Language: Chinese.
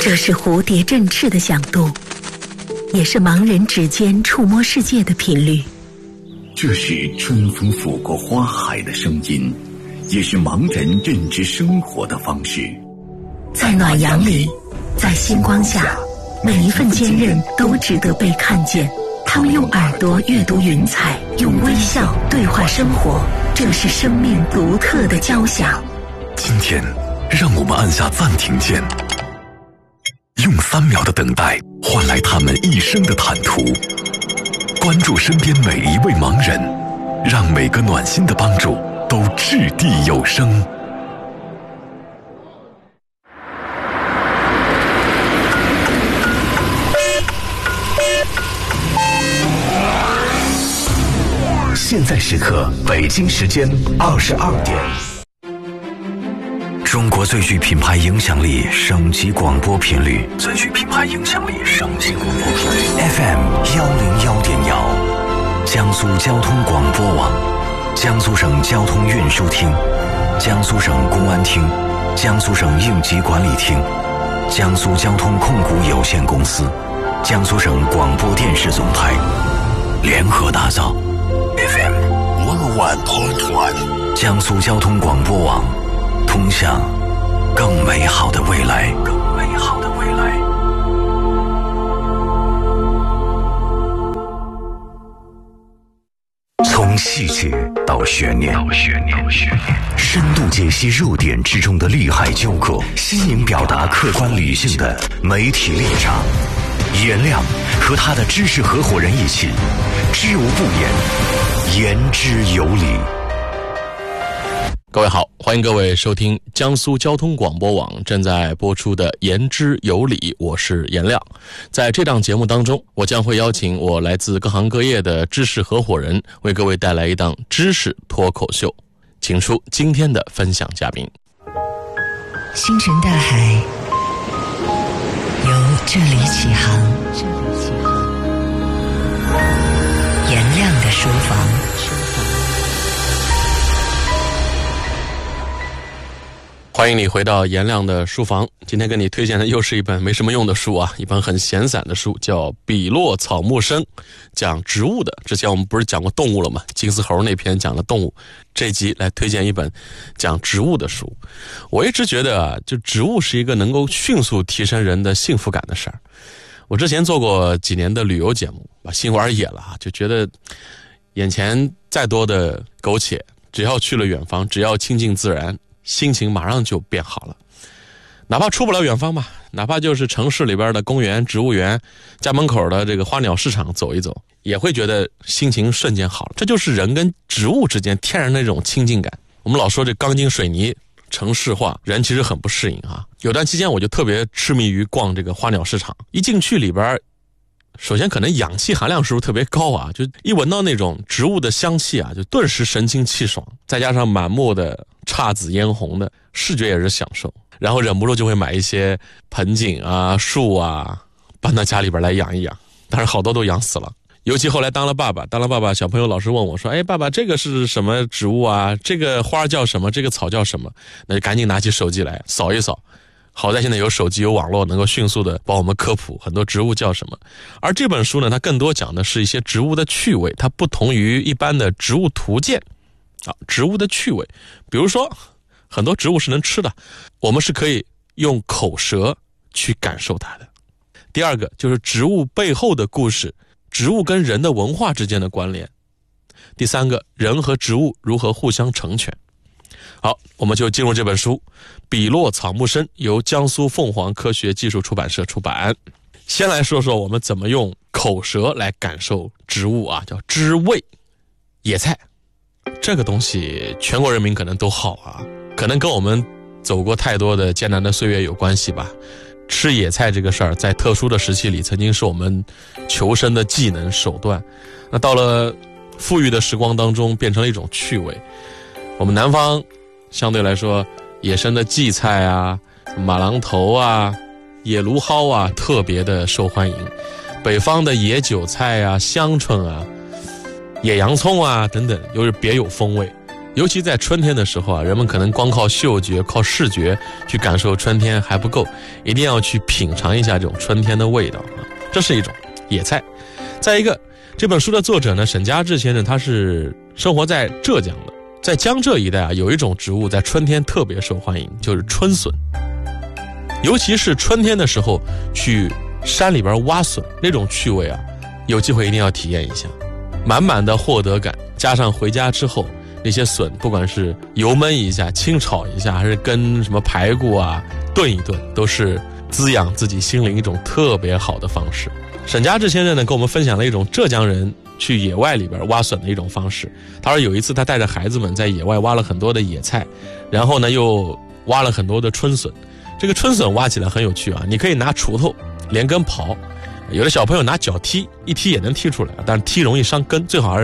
这是蝴蝶振翅的响动，也是盲人指尖触摸世界的频率。 这是春风拂过花海的声音，也是盲人认知生活的方式。 在暖阳里，在星光下，每一份坚韧都值得被看见。他们用耳朵阅读云彩，用微笑对话生活，这是生命独特的交响。 今天让我们按下暂停键，用3秒的等待换来他们一生的坦途。关注身边每一位盲人，让每个暖心的帮助都掷地有声。 现在时刻，北京时间22点。 中国最具品牌影响力省级广播频率，最具品牌影响力省级广播频率 FM101.1，江苏交通广播网，江苏省交通运输厅，江苏省公安厅，江苏省应急管理厅，江苏交通控股有限公司，江苏省广播电视总台联合打造 FM101.1，江苏交通广播网，通向更美好的未来，更美好的未来。 从细节到悬念，深度解析热点之中的利害纠葛，新颖表达客观理性的媒体立场。颜亮和他的知识合伙人一起，知无不言，言之有理。 各位好，欢迎各位收听江苏交通广播网正在播出的言之有理，我是颜亮。在这档节目当中，我将会邀请我来自各行各业的知识合伙人，为各位带来一档知识脱口秀。请出今天的分享嘉宾。 星辰大海由这里起航，颜亮的书房。 欢迎你回到颜亮的书房。今天跟你推荐的又是一本没什么用的书啊，一本很闲散的书，叫《笔落草木生》，讲植物的。之前我们不是讲过动物了吗？金丝猴那篇讲了动物，这集来推荐一本讲植物的书。我一直觉得啊，就植物是一个能够迅速提升人的幸福感的事儿。我之前做过几年的旅游节目，把心玩野了啊，就觉得眼前再多的苟且，只要去了远方，只要亲近自然，心情马上就变好了。哪怕出不了远方吧，哪怕就是城市里边的公园、植物园，家门口的这个花鸟市场走一走，也会觉得心情瞬间好了。这就是人跟植物之间天然的那种亲近感。我们老说这钢筋水泥城市化，人其实很不适应啊。有段期间我就特别痴迷于逛这个花鸟市场，一进去里边，首先可能氧气含量是不是特别高啊，就一闻到那种植物的香气啊，就顿时神清气爽，再加上满目的姹紫嫣红的视觉也是享受，然后忍不住就会买一些盆景啊、树啊，搬到家里边来养一养。当然好多都养死了。尤其后来当了爸爸，小朋友老是问我说：“哎，爸爸，这个是什么植物啊？这个花叫什么？这个草叫什么？”那就赶紧拿起手机来扫一扫。好在现在有手机有网络，能够迅速的帮我们科普很多植物叫什么。而这本书呢，它更多讲的是一些植物的趣味，它不同于一般的植物图鉴啊，植物的趣味。比如说很多植物是能吃的，我们是可以用口舌去感受它的。第二个就是植物背后的故事，植物跟人的文化之间的关联。第三个，人和植物如何互相成全。好，我们就进入这本书《笔落草木生》，由江苏凤凰科学技术出版社出版。先来说说我们怎么用口舌来感受植物啊，叫知味。野菜这个东西全国人民可能都好啊，可能跟我们走过太多的艰难的岁月有关系吧。吃野菜这个事儿，在特殊的时期里曾经是我们求生的技能手段，那到了富裕的时光当中变成了一种趣味。我们南方相对来说野生的荠菜啊、马郎头啊、野芦蒿啊特别的受欢迎，北方的野韭菜啊、香椿啊、野洋葱啊等等又是别有风味。 尤其在春天的时候啊，人们可能光靠嗅觉、靠视觉去感受春天还不够，一定要去品尝一下这种春天的味道啊。这是一种野菜。再一个，这本书的作者呢，沈家志先生，他是生活在浙江的，在江浙一带啊，有一种植物在春天特别受欢迎，就是春笋。尤其是春天的时候去山里边挖笋，那种趣味啊，有机会一定要体验一下，满满的获得感，加上回家之后那些笋，不管是油焖一下、清炒一下，还是跟什么排骨啊炖一炖，都是滋养自己心灵一种特别好的方式。沈家志先生呢，跟我们分享了一种浙江人去野外里边挖笋的一种方式。他说有一次他带着孩子们在野外挖了很多的野菜，然后呢又挖了很多的春笋。这个春笋挖起来很有趣啊，你可以拿锄头连根刨，有的小朋友拿脚踢，一踢也能踢出来，但是踢容易伤根，最好还是